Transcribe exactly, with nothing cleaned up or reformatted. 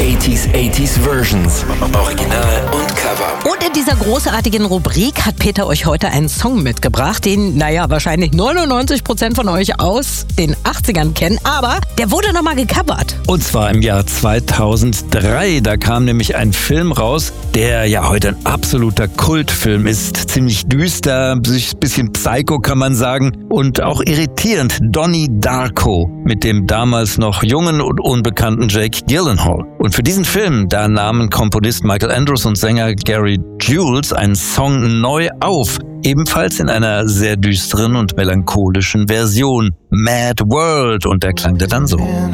achtziger achtziger Versions. Original und Cover. Und in dieser großartigen Rubrik hat Peter euch heute einen Song mitgebracht, den, naja, wahrscheinlich neunundneunzig Prozent von euch aus den achtzigern kennen, aber der wurde nochmal gecovert. Und zwar im Jahr zweitausenddrei. Da kam nämlich ein Film raus, der ja heute ein absoluter Kultfilm ist. Ziemlich düster, bisschen psycho kann man sagen und auch irritierend. Donnie Darko mit dem damals noch jungen und unbekannten Jake Gyllenhaal. Und für diesen Film, da nahmen Komponist Michael Andrews und Sänger Gary Jules einen Song neu auf. Ebenfalls in einer sehr düsteren und melancholischen Version. Mad World. Und der klang dann so.